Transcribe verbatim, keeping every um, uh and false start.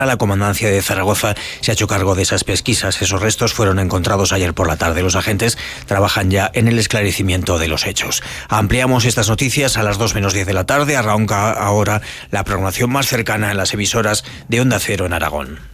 La comandancia de Zaragoza se ha hecho cargo de esas pesquisas. Esos restos fueron encontrados ayer por la tarde. Los agentes trabajan ya en el esclarecimiento de los hechos. Ampliamos estas noticias a las dos menos diez de la tarde. Arranca ahora la programación más cercana en las emisoras de Onda Cero en Aragón.